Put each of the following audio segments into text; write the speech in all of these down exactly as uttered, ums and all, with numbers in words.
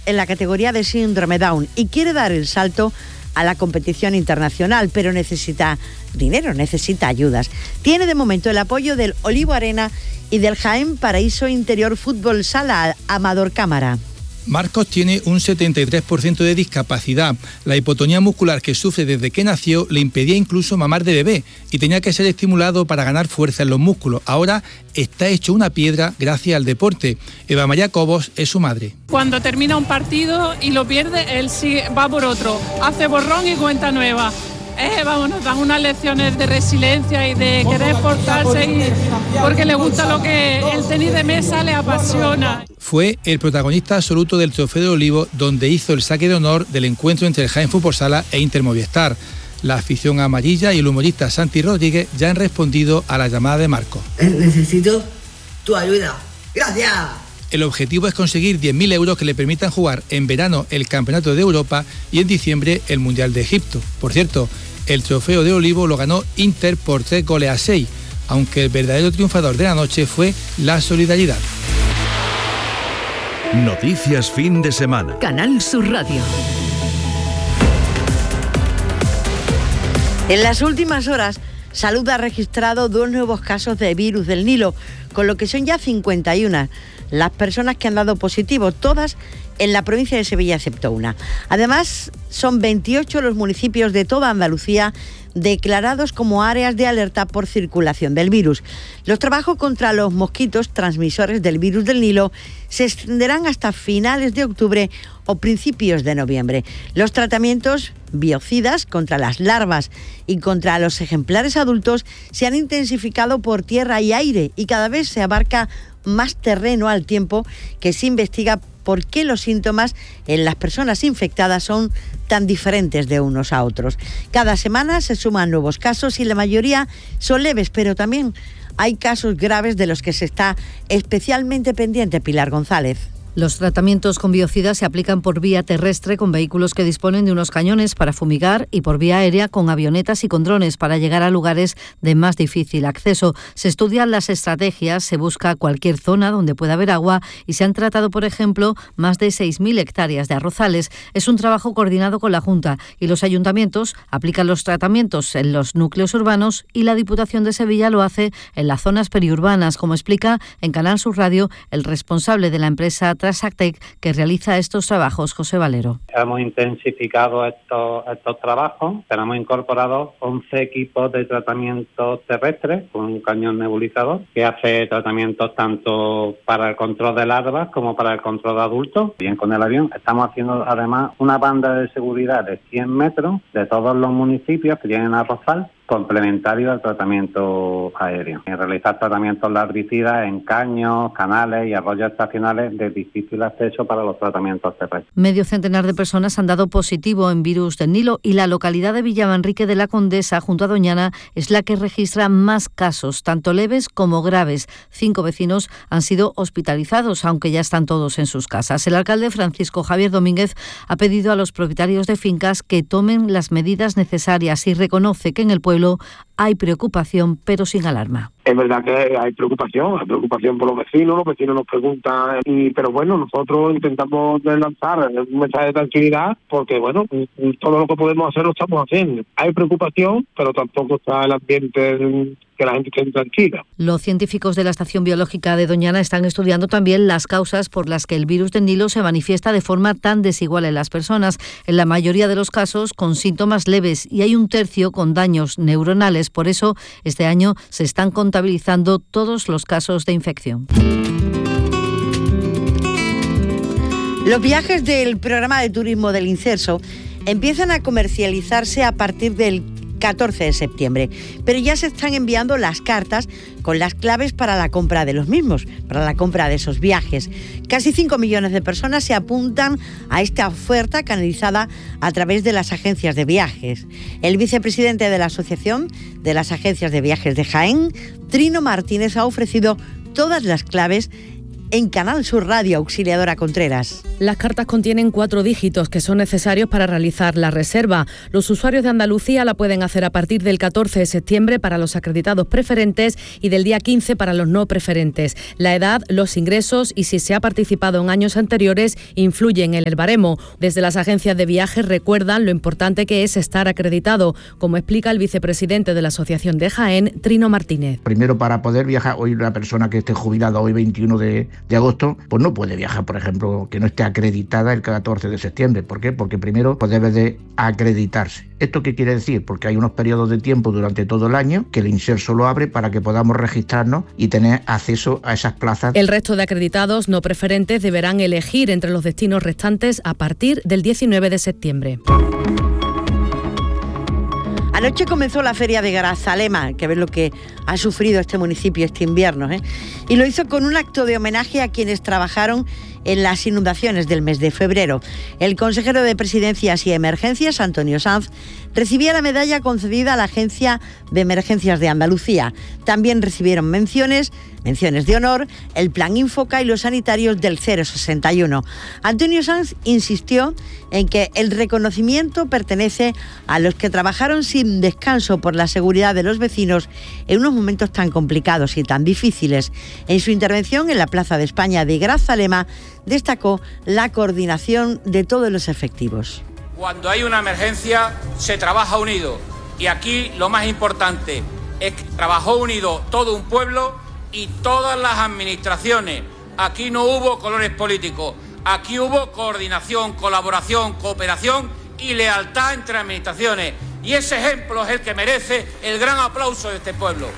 en la categoría de síndrome Down y quiere dar el salto a la competición internacional, pero necesita dinero, necesita ayudas. Tiene de momento el apoyo del Olivo Arena y del Jaén Paraíso Interior Fútbol Sala Amador Cámara. Marcos tiene un setenta y tres por ciento de discapacidad. La hipotonía muscular que sufre desde que nació le impedía incluso mamar de bebé y tenía que ser estimulado para ganar fuerza en los músculos. Ahora está hecho una piedra gracias al deporte. Eva María Cobos es su madre. Cuando termina un partido y lo pierde, él sí va por otro, hace borrón y cuenta nueva. Eh, vamos, nos dan unas lecciones de resiliencia y de querer esforzarse y porque le gusta lo que el tenis de mesa le apasiona. Fue el protagonista absoluto del Trofeo de Olivo, donde hizo el saque de honor del encuentro entre el Jaén Fútbol Sala e Inter Movistar. La afición amarilla y el humorista Santi Rodríguez ya han respondido a la llamada de Marco. Necesito tu ayuda. ¡Gracias! El objetivo es conseguir diez mil euros que le permitan jugar en verano el Campeonato de Europa y en diciembre el Mundial de Egipto. Por cierto, el Trofeo de Olivo lo ganó Inter por tres goles a seis, aunque el verdadero triunfador de la noche fue la solidaridad. Noticias fin de semana. Canal Sur Radio. En las últimas horas, Salud ha registrado dos nuevos casos de virus del Nilo, con lo que son ya cincuenta y una las personas que han dado positivo, todas en la provincia de Sevilla, excepto una. Además, son veintiocho los municipios de toda Andalucía declarados como áreas de alerta por circulación del virus. Los trabajos contra los mosquitos transmisores del virus del Nilo se extenderán hasta finales de octubre o principios de noviembre. Los tratamientos biocidas contra las larvas y contra los ejemplares adultos se han intensificado por tierra y aire y cada vez se abarca más terreno al tiempo que se investiga por qué los síntomas en las personas infectadas son tan diferentes de unos a otros. Cada semana se suman nuevos casos y la mayoría son leves, pero también hay casos graves de los que se está especialmente pendiente. Pilar González. Los tratamientos con biocidas se aplican por vía terrestre con vehículos que disponen de unos cañones para fumigar y por vía aérea con avionetas y con drones para llegar a lugares de más difícil acceso. Se estudian las estrategias, se busca cualquier zona donde pueda haber agua y se han tratado, por ejemplo, más de seis mil hectáreas de arrozales. Es un trabajo coordinado con la Junta y los ayuntamientos aplican los tratamientos en los núcleos urbanos y la Diputación de Sevilla lo hace en las zonas periurbanas, como explica en Canal Sur Radio el responsable de la empresa Trasactec que realiza estos trabajos, José Valero. Hemos intensificado estos, estos trabajos, tenemos incorporado once equipos de tratamiento terrestre con un cañón nebulizador que hace tratamientos tanto para el control de larvas como para el control de adultos. Bien, con el avión estamos haciendo además una banda de seguridad de cien metros de todos los municipios que tienen arrozal, complementario al tratamiento aéreo. Y realizar tratamientos larvicidas en caños, canales y arroyos estacionales de difícil acceso para los tratamientos terrestres. Medio centenar de personas han dado positivo en virus del Nilo y la localidad de Villamanrique de la Condesa, junto a Doñana, es la que registra más casos, tanto leves como graves. Cinco vecinos han sido hospitalizados, aunque ya están todos en sus casas. El alcalde Francisco Javier Domínguez ha pedido a los propietarios de fincas que tomen las medidas necesarias y reconoce que en el pueblo hay preocupación, pero sin alarma. Es verdad que hay preocupación, hay preocupación por los vecinos, los vecinos nos preguntan, y pero bueno, nosotros intentamos lanzar un mensaje de tranquilidad porque, bueno, todo lo que podemos hacer lo estamos haciendo. Hay preocupación, pero tampoco está el ambiente que la gente esté tranquila. Los científicos de la Estación Biológica de Doñana están estudiando también las causas por las que el virus del Nilo se manifiesta de forma tan desigual en las personas, en la mayoría de los casos con síntomas leves y hay un tercio con daños neuronales. Por eso, este año se están contabilizando todos los casos de infección. Los viajes del programa de turismo del Inserso empiezan a comercializarse a partir del catorce de septiembre, pero ya se están enviando las cartas con las claves para la compra de los mismos, para la compra de esos viajes. Casi cinco millones de personas se apuntan a esta oferta canalizada a través de las agencias de viajes. El vicepresidente de la Asociación de las Agencias de Viajes de Jaén, Trino Martínez, ha ofrecido todas las claves en Canal Sur Radio. Auxiliadora Contreras. Las cartas contienen cuatro dígitos que son necesarios para realizar la reserva. Los usuarios de Andalucía la pueden hacer a partir del catorce de septiembre para los acreditados preferentes y del día quince para los no preferentes. La edad, los ingresos y si se ha participado en años anteriores influyen en el baremo. Desde las agencias de viajes recuerdan lo importante que es estar acreditado, como explica el vicepresidente de la Asociación de Jaén, Trino Martínez. Primero, para poder viajar, hoy una persona que esté jubilada hoy veintiuno de agosto, pues no puede viajar, por ejemplo, que no esté acreditada el catorce de septiembre. ¿Por qué? Porque primero pues debe de acreditarse. ¿Esto qué quiere decir? Porque hay unos periodos de tiempo durante todo el año que el INSER solo abre para que podamos registrarnos y tener acceso a esas plazas. El resto de acreditados no preferentes deberán elegir entre los destinos restantes a partir del diecinueve de septiembre. Anoche comenzó la feria de Grazalema, que ver lo que ha sufrido este municipio este invierno, ¿eh? Y lo hizo con un acto de homenaje a quienes trabajaron en las inundaciones del mes de febrero. El consejero de Presidencias y Emergencias, Antonio Sanz, recibía la medalla concedida a la Agencia de Emergencias de Andalucía. También recibieron menciones, menciones de honor, el Plan Infoca y los sanitarios del cero sesenta y uno. Antonio Sanz insistió en que el reconocimiento pertenece a los que trabajaron sin descanso por la seguridad de los vecinos en unos momentos tan complicados y tan difíciles. En su intervención en la Plaza de España de Grazalema, destacó la coordinación de todos los efectivos. Cuando hay una emergencia se trabaja unido y aquí lo más importante es que trabajó unido todo un pueblo y todas las administraciones. Aquí no hubo colores políticos, aquí hubo coordinación, colaboración, cooperación y lealtad entre administraciones. Y ese ejemplo es el que merece el gran aplauso de este pueblo.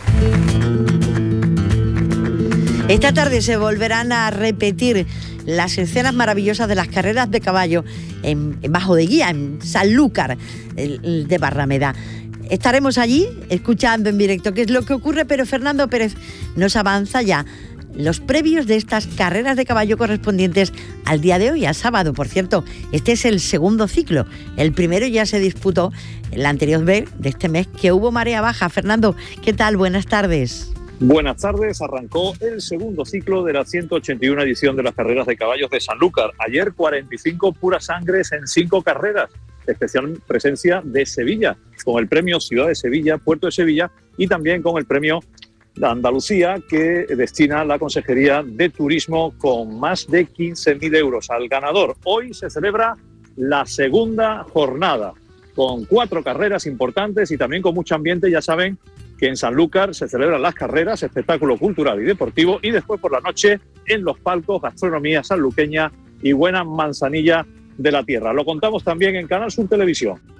Esta tarde se volverán a repetir las escenas maravillosas de las carreras de caballo en, en Bajo de Guía, en Sanlúcar el, el de Barrameda. Estaremos allí escuchando en directo qué es lo que ocurre, pero Fernando Pérez nos avanza ya los previos de estas carreras de caballo correspondientes al día de hoy, al sábado. Por cierto, este es el segundo ciclo. El primero ya se disputó el anterior vez de este mes, que hubo marea baja. Fernando, ¿qué tal? Buenas tardes. Buenas tardes, arrancó el segundo ciclo de la ciento ochenta y una edición de las carreras de caballos de Sanlúcar. Ayer cuarenta y cinco puras sangres en cinco carreras, especial presencia de Sevilla, con el premio Ciudad de Sevilla, Puerto de Sevilla y también con el premio de Andalucía que destina la Consejería de Turismo con más de quince mil euros al ganador. Hoy se celebra la segunda jornada con cuatro carreras importantes y también con mucho ambiente. Ya saben que en Sanlúcar se celebran las carreras, espectáculo cultural y deportivo, y después por la noche en los palcos gastronomía sanluqueña y buena manzanilla de la tierra. Lo contamos también en Canal Sur Televisión.